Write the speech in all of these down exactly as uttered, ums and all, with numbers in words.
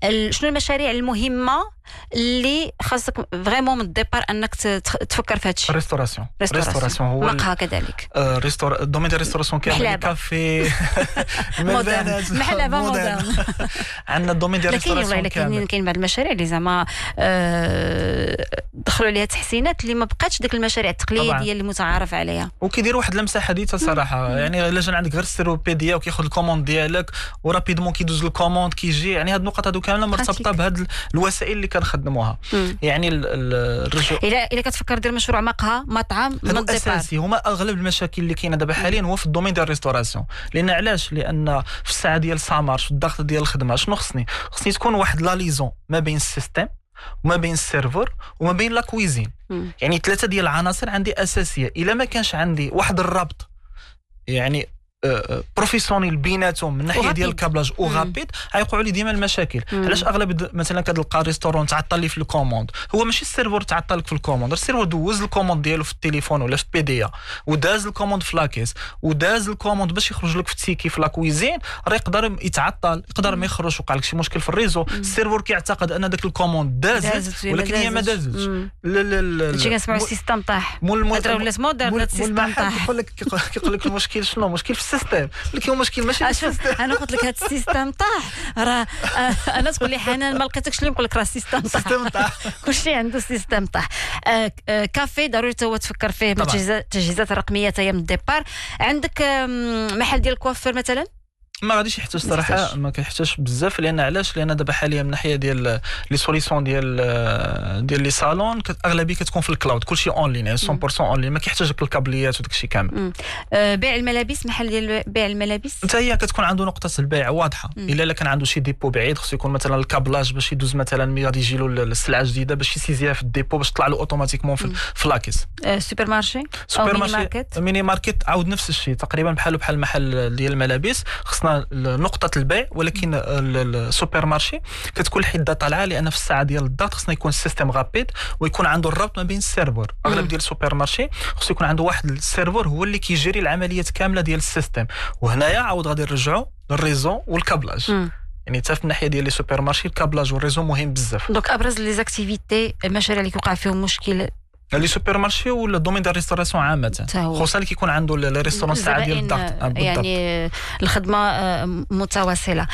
شنو المشاريع المهمه اللي خاصك فريمون من الديبار انك تفكر في هذا الشيء؟ ريستوراسيون ريستوراسيون هو مقهى كذلك ريستور الدومين ديال ريستوراسيون كامل كافي مودرن محلبه مودرن عندنا الدومين ديال ريستوراسيون لكن كاين كاين بعض المشاريع اللي زعما دخلوا عليها تحسينات اللي ما بقاتش ديك المشاريع التقليديه اللي متعارف عليها وكيديروا واحد اللمسه حديثه صراحه. يعني الا جا عندك غير السيروبيديا وكياخذ الكوموند ديالك ورابيدمون كيدوز الكوموند كيجي. يعني هاد النقط هادو كامله مرتبطه بهاد الوسائل اللي كنخدموها. يعني الرجوع الا الا كتفكر دير مشروع مقهى مطعم من الديبار اساسي هما اغلب المشاكل اللي كاينه دابا حاليا هو في الدومين ديال الريستوراسيون. لان علاش؟ لان في الساعه ديال سامار في الضغط ديال الخدمه شنو خصني خصني تكون واحد لا ليزون ما بين السيستم وما بين السيرفر وما بين لا كويزين. يعني ثلاثه ديال العناصر عندي اساسيه. الا ما كانش عندي واحد الربط يعني بروفيسيونيل بيناتهم من ناحيه ديال الكابلاج وغابيد غيوقعوا لي ديما المشاكل. علاش اغلب مثلا كتلقى ريستورون تعطل لي في الكوموند؟ هو ماشي السيرفر تعطل لك في الكوموند، السيرفر دوز الكوموند ديالو في التليفون ولا في بي دي وداز الكوموند في لاكيس وداز الكوموند باش يخرج لك في التيكي في لاكويزين، راه يقدر يتعطل يقدر ما يخرجش وقع لك شي مشكل في الريزو. السيرفر كيعتقد ان داك الكوموند دازت ولكن هي ما دازتش. لا لا لا شي كنسمعوا السيستم طاح هضره ولات مودرن السيستم طاح. كيقول لك كيقول لك المشكل شنو؟ المشكل في السيستم. لكن المشكل ماشي شوف انا قلت لك هذا السيستم طاح راه انا تقول لي حنان ما لقيتكش اللي نقول لك راه السيستم طاح. السيستم طاح كلشي عنده السيستم طاح. كافي ضروري تو تفكر فيه بالتجهيزات الرقميه حتى هي من الديبار. عندك محل ديال الكوافير مثلا ما غاديش يحتاج صراحه ما كيحتاجش بزاف. لان علاش؟ لان دابا حاليا من ناحيه ديال لي سوليسيون ديال ديال لي صالون اغلبيه كتكون في الكلاود كلشي اون لين مية بالمية اون لين ما كيحتاج لك الكابليات وداك الشيء كامل. أه بيع الملابس محل ديال بيع الملابس حتى هي كتكون عنده نقطه البيع واضحه. الا الا كان عنده شي ديبو بعيد خصو يكون مثلا الكابلاج باش يدوز مثلا ملي غادي يجي له السلعه جديده باش يسيزيها في الديبو باش تطلع له اوتوماتيكمون في, في لاكيس. أه سوبر مارشي سوبر مارشي ماركت ميني ماركت عاود نفس الشيء تقريبا بحال بحال المحل ديال الملابس. خصنا نقطه البيع. ولكن السوبر مارشي كتكون الحده طالعه لان في الساعه ديال الضغط خصنا يكون السيستم غابيد ويكون عنده الربط ما بين السيرفر. اغلب ديال السوبر مارشي خصو يكون عنده واحد السيرفر هو اللي كيجري العمليات كامله ديال السيستم. وهنايا عاود غادي نرجعوا للريزو والكابلاج. يعني حتى في الناحيه ديال لي سوبر مارشي الكابلاج والريزو مهم بزاف. دونك ابرز لي زاكتيفيتي المشاريع اللي كيوقع فيهم مشكل لي سوبر مارشي ولا الدومين ديال الريستوراسيون عامه خصوصا اللي كيكون عنده لي ريستورون الساعه ديال الضغط. يعني الخدمه متواصله.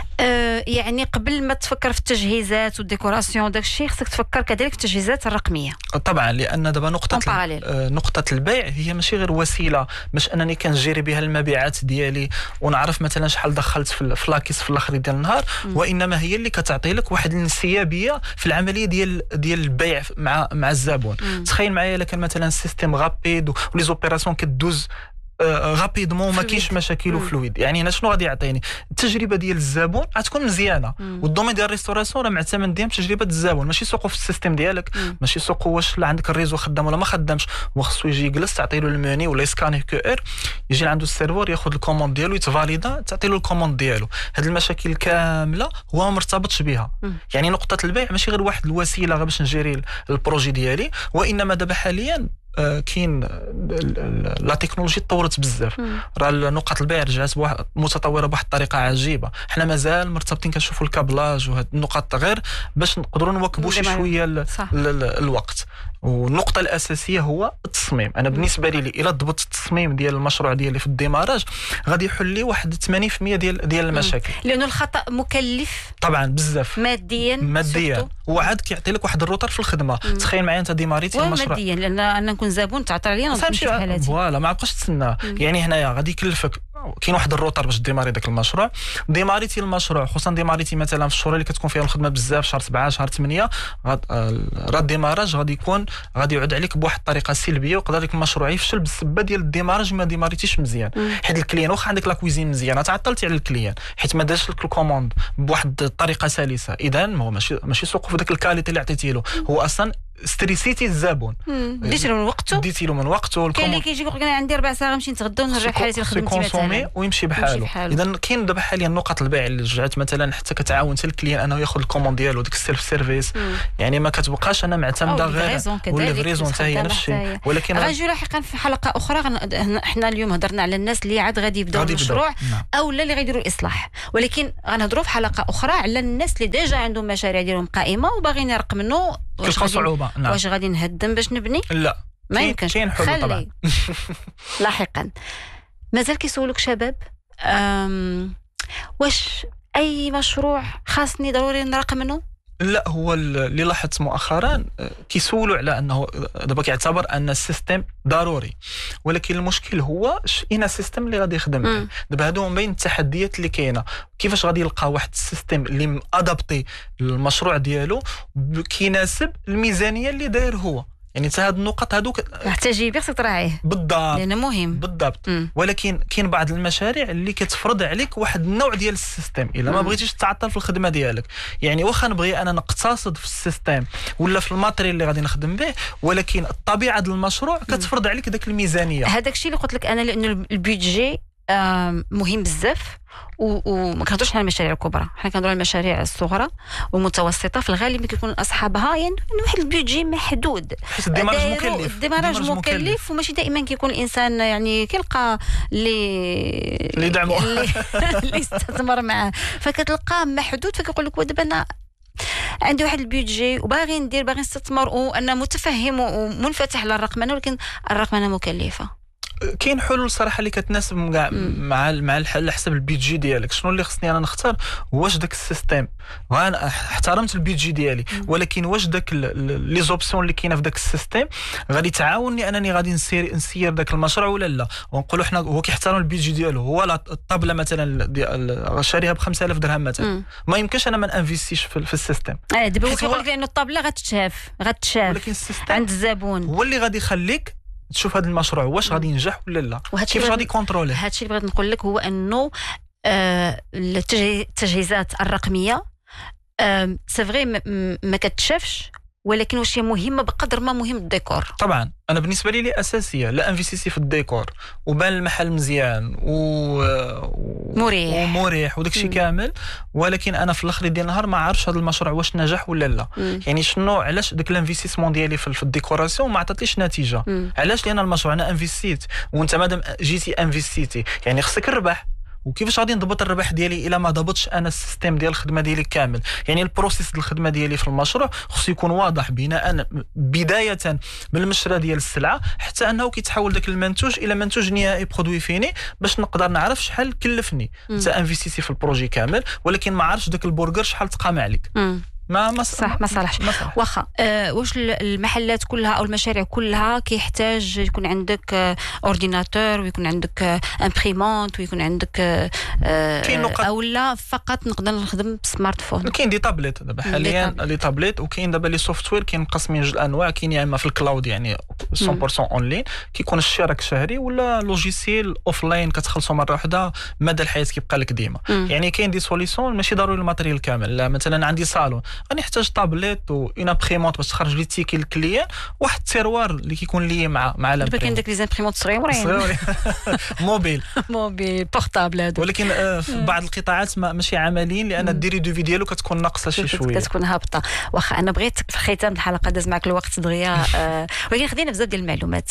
أه يعني قبل ما تفكر في التجهيزات والديكوراسيون وداك الشيء خصك تفكر كذلك في التجهيزات الرقميه. طبعا لان دابا نقطه آه نقطه البيع هي ماشي غير وسيله باش انني كنجيري بها المبيعات ديالي ونعرف مثلا شحال دخلت في لاكيس في الاخر ديال النهار. م. وانما هي اللي كتعطي لك واحد الانسيابيه في العمليه ديال ديال البيع مع مع الزبون. م. تخيل معايا الا كان مثلا السيستم غابيد ولي زوبيراسيون كدوز غابيدمون ما كاينش مشاكل وفلويد. يعني هنا شنو غادي يعطيني؟ التجربه ديال الزبون غتكون مزيانه. والدومين ديال الريستوراسيون راه معتمد ديما بتجربه الزبون ماشي سوقو في السيستم ديالك. مم. ماشي سوقو واش عندك الريزو خدام ولا ما خدامش. وخصو يجي يجلس تعطي له الموني ولا يسكاني كو ار يجي عنده السيرفور ياخذ الكوموند ديالو يتفاليدا تعطي له الكوموند ديالو. هاد المشاكل كامله هو ما مرتبطش بها. مم. يعني نقطه البيع ماشي غير واحد الوسيله غير باش نجيري البروجي ديالي. وانما دابا حاليا آه كاين لا تكنولوجي تطورت بزاف. راه نقط البيع رجعت بواحد متطوره بواحد الطريقه عجيبه. حنا مازال مرتبطين كنشوفوا الكابلاج وهاد النقط غير باش نقدروا نواكبوا شي شويه ال ال الوقت. والنقطه الاساسيه هو التصميم. انا بالنسبه لي الا ضبطت التصميم ديال المشروع ديالي في الديماراج غادي يحل لي واحد ثمانين بالمية ديال ديال المشاكل. لانه الخطا مكلف طبعا بزاف ماديا ماديا وعاد كيعطي لك واحد الروتر في الخدمه. مم. تخيل معايا انت ديماريتي المشروع ماديا لان انا نكون زبون تعطي لي نمشي بحال هادي فوالا ما بقاش تسنى. يعني هنايا غادي يكلفك كاين واحد الروتر باش ديماري داك المشروع. ديماريتي المشروع خصوصا ديماريتي مثلا في الشهور اللي كتكون فيها الخدمه بزاف شهر سبعة شهر ثمانية راه الديماراج غادي يكون غادي يعود عليك بواحد الطريقه سلبيه ويقدر لك المشروع يفشل بالسبه ديال الديماراج ما ديماريتيش مزيان. حيت الكليان واخا عندك لا كويزين مزيانه تعطلتي على الكليان حيت ما دارش لك الكوموند بواحد الطريقه سلسه. اذا هو ماشي ماشي سوق في داك الكاليتي اللي عطيتي له. هو اصلا ستريسيتي الزبون ديتي له من وقته ديتي له من وقته. كاين اللي كيجي يقول لك انا عندي ربع ساعه غنمشي نتغدى ونرجع حالتي لخدمتي مثلا يرمي ويمشي بحاله. اذا كاين دابا حاليا نقط البيع اللي رجعت مثلا حتى كتعاون حتى الكليان انه ياخذ الكوموند ديالو ديك السيلف سيرفيس، يعني ما كتبقاش انا معتمده غير والفريزون حتى هي نفس الشيء. ولكن غنجيو لاحقا في حلقه اخرى حنا اليوم هضرنا على الناس اللي عاد غادي يبداو المشروع او لا اللي غيديروا الاصلاح، ولكن غنهضروا في حلقه اخرى على الناس اللي ديجا عندهم مشاريع ديالهم قائمه وباغيين يرقمنوا. واش صعوبه؟ نعم. واش غادي نهدم باش نبني؟ لا ما يمكنش. كاين حلول طبعا. لاحقا مازال كيسولوك شباب واش اي مشروع خاصني ضروري نرقمنه؟ لا، هو اللي لاحظت مؤخرا كيسولوا على انه دابا كيعتبر ان السيستم ضروري، ولكن المشكل هو اين السيستم اللي غادي يخدم به. دابا هادو من بين التحديات اللي كاينه، كيفاش غادي يلقى واحد السيستم اللي ادابتي للمشروع ديالو كيناسب الميزانيه اللي داير هو. يعني حتى هاد النقط هادوك محتاج يبيخ تراعيه بالضبط، لانه مهم بالضبط. مم. ولكن كاين بعض المشاريع اللي كتفرض عليك واحد النوع ديال السيستم الا ما بغيتيش تعطل في الخدمه ديالك. يعني واخا نبغي انا نقتصد في السيستم ولا في الماتريال اللي غادي نخدم به، ولكن الطبيعه ديال المشروع كتفرض عليك داك الميزانيه. هذاك الشيء اللي قلت لك انا، لانه البيدجي مهم بزاف، وما كنهضرش على المشاريع الكبرى، حنا كنهضروا على المشاريع الصغرى والمتوسطه. في الغالب كيكون اصحابها يعني واحد البيدجي محدود، الديماراج مكلف الديماراج مكلف، وماشي دائما كيكون الانسان يعني كيلقى اللي اللي يدعمه اللي يستثمر معاه، فكتلقاه محدود. فكيقول لك دابا انا عندي واحد البيدجي وباغي ندير باغي نستثمر وانا متفهم ومنفتح للرقمنه، ولكن الرقمنه مكلفه. كاين حلول صراحه اللي كتناسب مع مع مع الحل حسب البيدجي ديالك. شنو اللي خصني انا نختار؟ واش داك السيستم، وانا احترمت البيدجي ديالي، ولكن واش داك لي زوبسيون اللي كاينه في داك السيستم غادي تعاونني انني غادي نسير نسير داك المشروع ولا لا. ونقولوا حنا هو كيحترم البيدجي ديالو، هو الطابله مثلا شاريها ب خمسة آلاف درهم مثلا، ما يمكنش انا ما نانفيستيش في, في السيستم. اه دابا هو كيقول لك لانه الطابله غتشاف غتشاف ولكن السيستم عند الزبون هو اللي غادي يخليك تشوف هذا المشروع واش غادي ينجح ولا لا، كيفاش غادي يكونتروليه. هذا الشيء اللي بغيت نقول لك هو انه آه التجهيزات الرقميه آه سي فري ما كتشافش، ولكن واش هي مهمه بقدر ما مهم الديكور. طبعا انا بالنسبه لي لي اساسيه، لا انفيستيسي في الديكور وبان المحل مزيان و مريح ومريح وداك الشيء كامل، ولكن انا في الاخر ديال النهار ما عارفش هذا المشروع واش نجح ولا لا. مم. يعني شنو علاش داك الانفيستيسمون ديالي في الديكوراسيون ما عطاتليش نتيجه؟ مم. علاش؟ لان المشروع انا انفيستيت، وانت مادام جيتي انفيستيتي يعني خصك الربح. وكيفاش غادي نضبط الربح ديالي الا ما ضبطش انا السيستم ديال الخدمه ديالي كامل؟ يعني البروسيس ديال الخدمه ديالي في المشروع خصو يكون واضح بناء بدايه من المشرى ديال السلعه حتى انه كيتحول داك المنتوج الى منتوج نهائي برودوي فيني، باش نقدر نعرف شحال كلفني. انت انفيستيتي في البروجي كامل ولكن ما عرفتش داك البرجر شحال تقام عليك. مم. ما ما صح ما صالحش. واخا أه واش المحلات كلها او المشاريع كلها كيحتاج يكون عندك أه اورديناتور ويكون عندك أه امبريمونت ويكون عندك أه او لا فقط نقدر نخدم بسمارت فون؟ كاين دي تابلت دابا حاليا لي تابلت، وكاين دابا لي سوفتوير كاين مقسمين جوج الانواع. كاين يا اما في الكلاود يعني مية بالمية اونلاين كيكون الاشتراك شهري، ولا لوجيسيال اوفلاين كتخلصوا مره واحده مدى الحياه كيبقى لك ديما. مم. يعني كاين دي سوليسيون ماشي ضروري الماتريال كامل. لا مثلا عندي صالون غادي نحتاج طابليت و اون امبريمونت باش تخرج لي تيكي للكليان، واحد التيروار اللي كيكون لي مع مع دابا كاين داك لي زامبريمونت صغيورين موبيل موبيل بورطابل هذا، ولكن آه في بعض القطاعات ماشي عمليين لان ديري دو في ديالو كتكون ناقصه شي شويه، كتكون هابطه. واخا انا بغيت في ختام الحلقه داز معك الوقت دغيا آه ولكن خدينا بزاف ديال المعلومات.